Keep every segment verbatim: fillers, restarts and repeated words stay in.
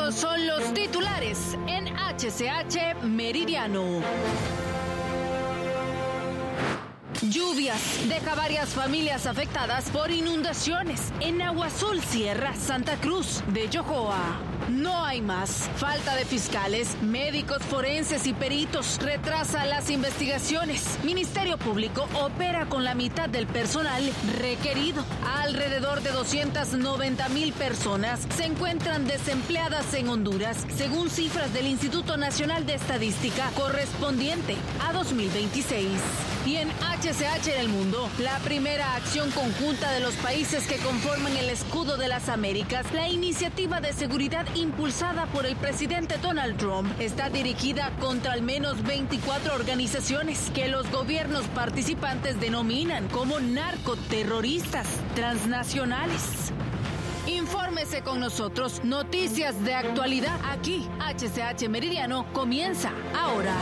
Estos son los titulares en H C H Meridiano. Lluvias deja varias familias afectadas por inundaciones en Agua Azul, Sierra Santa Cruz de Yojoa. No hay más. Falta de fiscales, médicos forenses y peritos retrasa las investigaciones. Ministerio Público opera con la mitad del personal requerido. Alrededor de doscientas noventa mil personas se encuentran desempleadas en Honduras, según cifras del Instituto Nacional de Estadística correspondiente a dos mil veintiséis. Y en H C H en el mundo, la primera acción conjunta de los países que conforman el Escudo de las Américas, la iniciativa de seguridad impulsada por el presidente Donald Trump, está dirigida contra al menos veinticuatro organizaciones que los gobiernos participantes denominan como narcoterroristas transnacionales. Infórmese con nosotros, noticias de actualidad aquí. H C H Meridiano comienza ahora.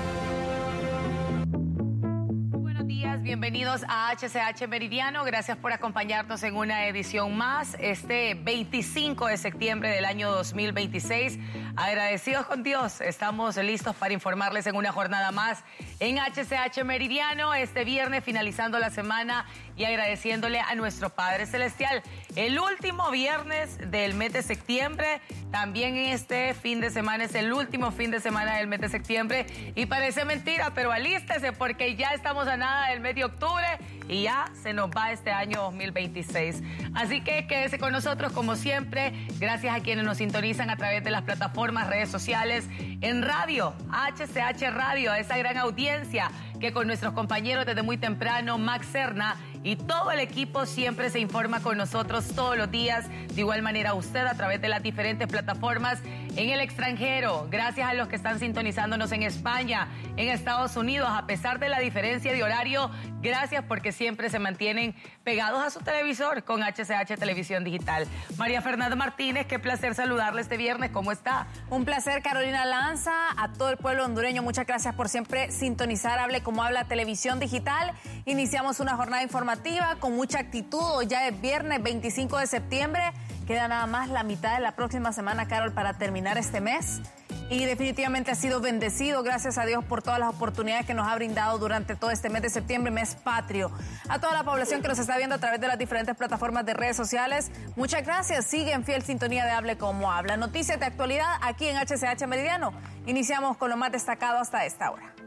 Bienvenidos a H C H Meridiano, gracias por acompañarnos en una edición más, este veinticinco de septiembre del año dos mil veintiséis. Agradecidos con Dios, estamos listos para informarles en una jornada más en H C H Meridiano, este viernes finalizando la semana y agradeciéndole a nuestro Padre Celestial. El último viernes del mes de septiembre, también este fin de semana es el último fin de semana del mes de septiembre y parece mentira, pero alístese porque ya estamos a nada del mes de octubre y ya se nos va este año dos mil veintiséis. Así que quédese con nosotros como siempre, gracias a quienes nos sintonizan a través de las plataformas, redes sociales, en radio, H C H Radio, a esa gran audiencia que con nuestros compañeros desde muy temprano, Max Serna y todo el equipo siempre se informa con nosotros todos los días. De igual manera usted a través de las diferentes plataformas en el extranjero. Gracias a los que están sintonizándonos en España, en Estados Unidos, a pesar de la diferencia de horario, gracias porque siempre se mantienen pegados a su televisor con H C H Televisión Digital. María Fernanda Martínez, qué placer saludarle este viernes. ¿Cómo está? Un placer, Carolina Lanza, a todo el pueblo hondureño. Muchas gracias por siempre sintonizar Hable Como Habla Televisión Digital. Iniciamos una jornada informativa con mucha actitud. Hoy ya es viernes veinticinco de septiembre. Queda nada más la mitad de la próxima semana, Carol, para terminar este mes. Y definitivamente ha sido bendecido, gracias a Dios, por todas las oportunidades que nos ha brindado durante todo este mes de septiembre, mes patrio. A toda la población que nos está viendo a través de las diferentes plataformas de redes sociales, muchas gracias. Sigue en fiel sintonía de Hable Como Habla. Noticias de actualidad aquí en H C H Meridiano. Iniciamos con lo más destacado hasta esta hora.